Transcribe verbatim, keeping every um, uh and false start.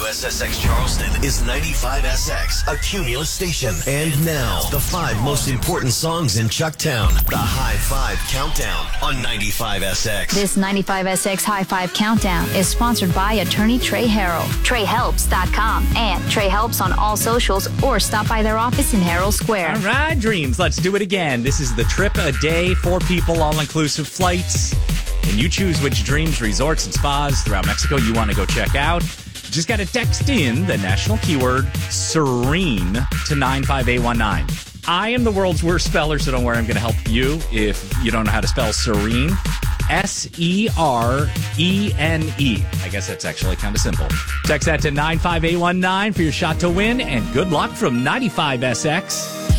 S S X Charleston is ninety-five S X, a Cumulus station. And now, the five most important songs in Chucktown. The High Five Countdown on ninety-five S X. This ninety-five S X High Five Countdown is sponsored by attorney Trey Harrell, trey helps dot com, and Trey Helps on all socials, or stop by their office in Herald Square. All right, dreams. Let's do it again. This is the trip a day, four people, all-inclusive flights. And you choose which dreams, resorts, and spas throughout Mexico you want to go check out. Just got to text in the national keyword serene to nine five eight one nine. I am the world's worst speller, so don't worry, I'm going to help you if you don't know how to spell serene. S E R E N E. I guess that's actually kind of simple. Text that to nine five eight one nine for your shot to win, and good luck from ninety-five S X.